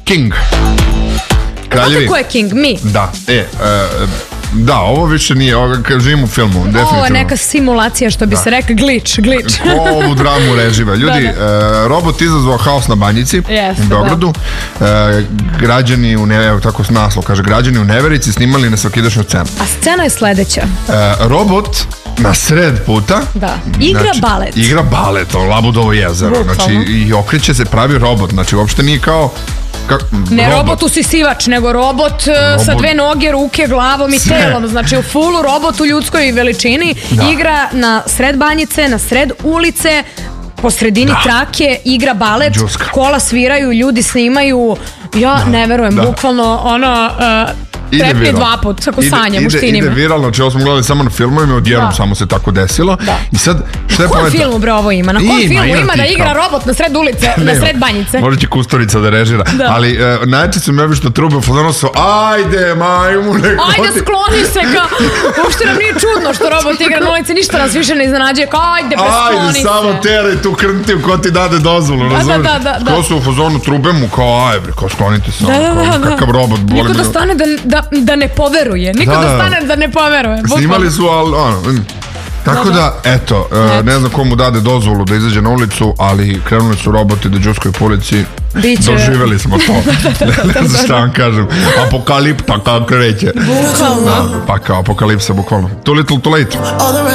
King. Znate ko je King? Mi. Da, da, ovo više nije, kad živim u filmu, definitivno. Ovo je neka simulacija, što bi se rekla, glitch. Ko ovu dramu reživa. Ljudi, robot izazvao haos na Banjici u Beogradu. Građani evo tako naslov kaže, građani u neverici snimali nesvakidašnju scenu. A scena je sledeća. Robot na sred puta igra balet. Igra balet, Labudovo jezero. Znači, i okreće se, pravi robot. Znači, uopšte nije kao ne robot usisivač, nego robot sa 2 noge, ruke, glavom i telom. Znači u fullu robot u ljudskoj veličini igra na sred Banjice, na sred ulice, po sredini trake, igra balet, kola sviraju, ljudi snimaju. Ja ne verujem, bukvalno ono... Trepni 2 put, kako sanjam u štinima. Ide viralno, znači ovo smo gledali samo na filmovima, odjednom samo se tako desilo. I sad, šta je na kojem filmu bre ovo ima? Na kojem filmu ima da igra robot na sred ulice, na sred Banjice? Možda će Kusturica da režira. Ali najče su me što trube u fazonu su, ajde majmune. Ajde skloni se ka. Uopšte nam nije čudno što robot igra na ulici, ništa nas više ne iznenađuje. Ajde preskloni se. Ajde samo teraj tu krntiju ko ti dade dozvolu, razumiješ? Ko su u fazonu trube mu kao ajde, kao sklonite se. Kakav robot. Niko da stane da ne poveruje. Niko da stane da ne poveruje. Snimali su, ali tako da, eto, ne znam komu dade dozvolu da izađe na ulicu, ali krenuli su roboti da đuskaju po ulici. Doživjeli smo to. Ne znam šta vam kažem. Apokalipta kako kreće. Bukvalno. Pa kao apokalipsa, bukvalno. Too little too late.